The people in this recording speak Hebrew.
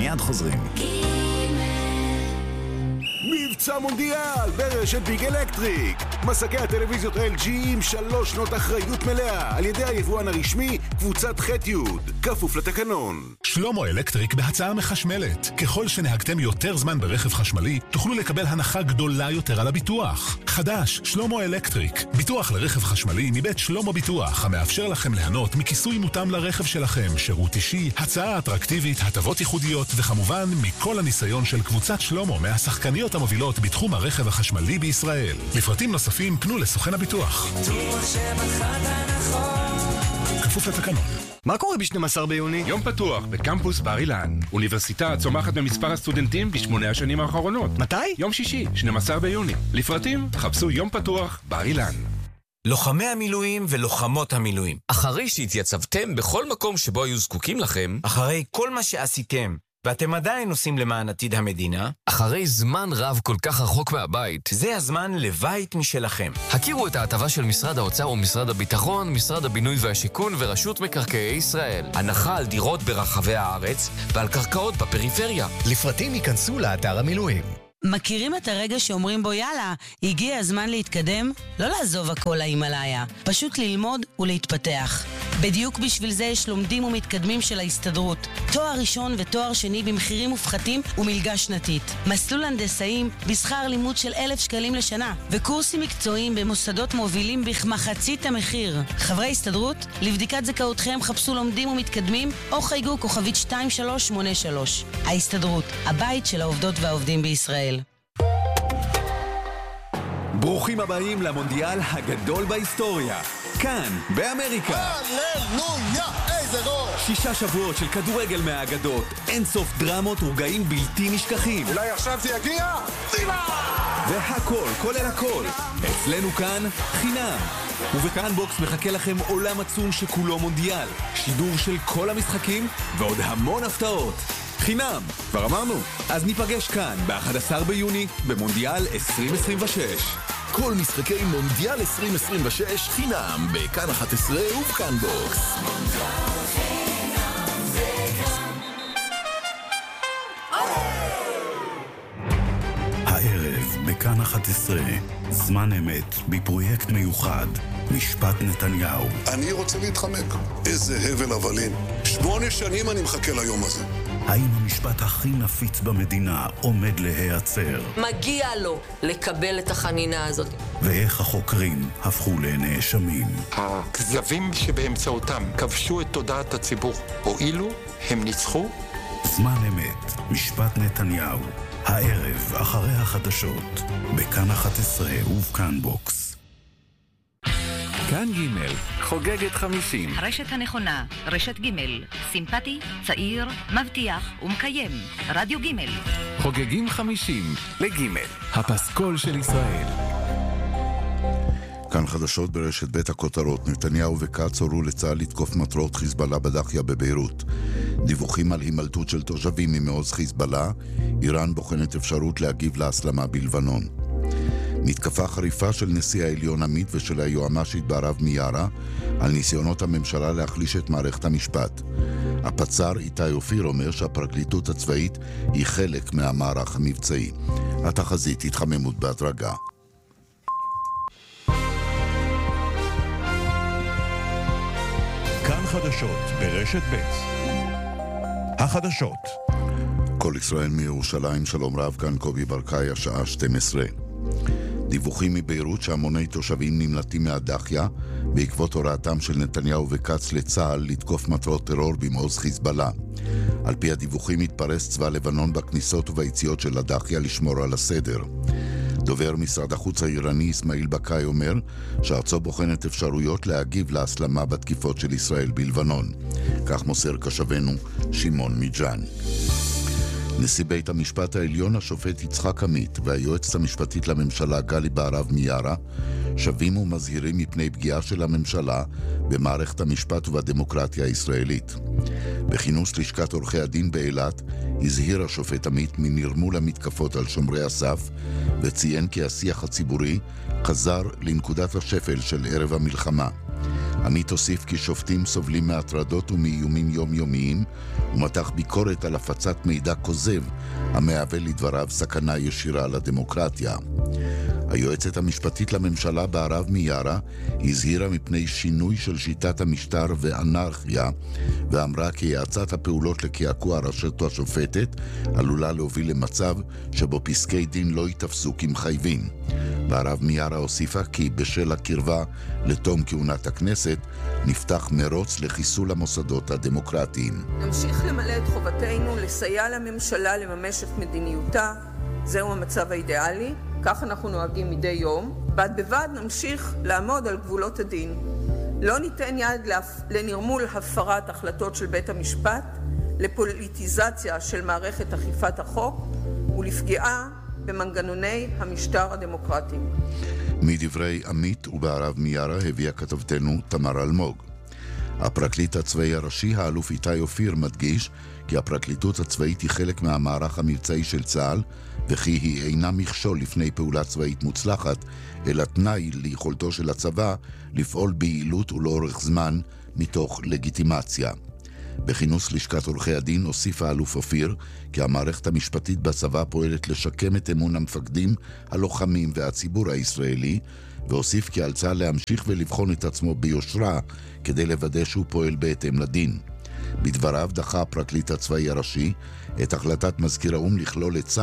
מיד חוזרים. מבצע מונדיאל ברשת ביג אלקטריק. מסקי הטלוויזיות LG עם 3 שנות אחריות מלאה על ידי היבואן הרשמי קבוצת ח'-י' כפוף לתקנון. שלמה אלקטריק בהצעה מחשמלת. ככל שנהגתם יותר זמן ברכב חשמלי, תוכלו לקבל הנחה גדולה יותר על הביטוח. חדש, שלמה אלקטריק. ביטוח לרכב חשמלי מבית שלמה ביטוח, המאפשר לכם ליהנות מכיסוי מותאם לרכב שלכם, שירות אישי, הצעה אטרקטיבית, הטבות ייחודיות, וכמובן מכל הניסיון של קבוצת שלמה מהשחקניות המובילות בתחום הרכב החשמלי בישראל. לפרטים נוספים פנו לסוכן הביטוח. כפוף לתקנון. מה קורה ב-12 ביוני? יום פתוח בקמפוס בר אילן. אוניברסיטה צומחת במספר הסטודנטים ב8 השנים האחרונות. מתי? יום שישי, 12 ביוני. לפרטים, חפשו יום פתוח בר אילן. לוחמי המילואים ולוחמות המילואים. אחרי שהתייצבתם בכל מקום שבו היו זקוקים לכם, אחרי כל מה שעשיתם, ואתם עדיין עושים למען עתיד המדינה, אחרי זמן רב כל כך רחוק מהבית, זה הזמן לבית משלכם. הכירו את ההטבה של משרד האוצר ומשרד הביטחון, משרד הבינוי והשיכון ורשות מקרקעי ישראל. הנחה על דירות ברחבי הארץ ועל קרקעות בפריפריה. לפרטים ייכנסו לאתר המילואים. מכירים את הרגע שאומרים בו יאללה, הגיע הזמן להתקדם? לא לעזוב הכל להימאליה, פשוט ללמוד ולהתפתח. בדיוק בשביל זה יש לומדים ומתקדמים של ההסתדרות. תואר ראשון ותואר שני במחירים מופחתים ומלגה שנתית. מסלול הנדסאים בשכר לימוד של 1,000 שקלים לשנה. וקורסים מקצועיים במוסדות מובילים בכמחצית המחיר. חברי הסתדרות, לבדיקת זכאותכם חפשו לומדים ומתקדמים או חייגו כוכבית 2383. ההסתדרות, הבית של העובדות והעובדים בישראל. ברוכים הבאים למונדיאל הגדול בהיסטוריה. כאן, באמריקה. הללויה, איזה גול! 6 שבועות של כדורגל מהאגדות, אין סוף דרמות ורגעים בלתי נשכחים. אולי עכשיו זה יגיע? דימה! והכל, כולל הכל, אצלנו כאן חינם. ובכאן בוקס מחכה לכם עולם עצום שכולו מונדיאל, שידור של כל המשחקים ועוד המון הפתעות. חינם, כבר אמרנו. אז ניפגש כאן ב-11 ביוני במונדיאל 2026. כל משחקי מונדיאל 2026 חינם בכאן 11 ובכאן בוקס. הערב בכאן 11 זמן אמת בפרויקט מיוחד משפט נתניהו. אני רוצה להתחמק. איזה הבל הבלים. 8 שנים אני מחכה ליום הזה. האם המשפט הכי נפיץ במדינה עומד להיעצר? מגיע לו לקבל את החנינה הזאת. ואיך החוקרים הפכו לנאשמים? הכזבים שבאמצעותם כבשו את תודעת הציבור, הועילו, הם ניצחו. זמן אמת, משפט נתניהו. הערב אחרי החדשות, בכאן 11 ובכאן בוקס. כאן ג' חוגגת 50. הרשת הנכונה, רשת ג', סימפטי, צעיר, מבטיח ומקיים. רדיו ג' חוגגים 50 לג' הפסקול של ישראל. כאן חדשות ברשת בית הכותרות. נתניהו וכץ הורו לצה"ל לתקוף מטרות חיזבאללה בדחיה בביירות. דיווחים על הימלטות של תושבים ממעוז חיזבאללה. איראן בוחנת אפשרות להגיב להסלמה בלבנון. מתקפה חריפה של נשיא העליון עמית ושל היועמ"שית בערב מיארה על ניסיונות הממשלה להחליש את מערכת המשפט. הפצ"ר איתי אופיר אומר שהפרקליטות הצבאית היא חלק מהמערך המבצעי. התחזית התחממות בהדרגה. כאן חדשות ברשת ב' החדשות. כל ישראל מירושלים, שלום רב, כאן קובי ברקאי, השעה 12. דיווחים מביירות שהמוני תושבים נמלטים מהדחיה בעקבות הוראתם של נתניהו וכץ לצה"ל לתקוף מטרות טרור במעוז חיזבאללה. על פי הדיווחים התפרס צבא לבנון בכניסות וביציאות של הדחיה לשמור על הסדר. דובר משרד החוץ האיראני אסמאעיל בקאי אומר שארצו בוחנת אפשרויות להגיב להסלמה בתקיפות של ישראל בלבנון. כך מוסר קשבנו שמעון מיג'אן. נשיא בית המשפט העליון השופט יצחק עמית והיועצת המשפטית לממשלה גלי בהרב מיארה שבים ומזהירים מפני פגיעה של הממשלה במערכת המשפט ובדמוקרטיה הישראלית. בכינוס לשכת עורכי הדין באילת הזהיר השופט עמית מנרמול המתקפות על שומרי הסף וציין כי השיח הציבורי חזר לנקודת השפל של ערב המלחמה. עמית הוסיף כי שופטים סובלים מהטרדות ומאיומים יומיומיים, ומתח ביקורת על הפצת מידע כוזב, המהווה לדבריו סכנה ישירה לדמוקרטיה. היועצת המשפטית לממשלה בערב מיארה הזהירה מפני שינוי של שיטת המשטר ואנרכיה, ואמרה כי האצת הפעולות לקעקוע הרשות השופטת עלולה להוביל למצב שבו פסקי דין לא ייתפסו כמחייבים. בערב מיארה הוסיפה כי בשל הקרבה לתום כהונת הכנסת נפתח מרוץ לחיסול המוסדות הדמוקרטיים. נמשיך למלא את חובתנו לסייע לממשלה לממש את מדיניותה. זהו המצב האידיאלי, כך אנחנו נוהגים מדי יום. בד בבד נמשיך לעמוד על גבולות הדין. לא ניתן יד לנרמול הפרת החלטות של בית המשפט, לפוליטיזציה של מערכת אכיפת החוק ולפגיעה במנגנוני המשטר הדמוקרטיים. מדברי עמית ובערב מיארה הביאה כתבתנו תמר אלמוג. הפרקליט הצבאי הראשי, האלוף איתי אופיר, מדגיש כי הפרקליטות הצבאית היא חלק מהמערך המבצעי של צה"ל, וכי היא אינה מכשול לפני פעולה צבאית מוצלחת, אלא תנאי ליכולתו של הצבא לפעול ביעילות ולאורך זמן מתוך לגיטימציה. בכינוס לשכת עורכי הדין הוסיף האלוף אופיר כי המערכת המשפטית בצבא פועלת לשקם את אמון המפקדים, הלוחמים והציבור הישראלי, והוסיף כי על צה"ל להמשיך ולבחון את עצמו ביושרה כדי לוודא שהוא פועל בהתאם לדין. בדבריו דחה הפרקליט הצבאי הראשי את החלטת מזכיר האו"ם לכלול את צה"ל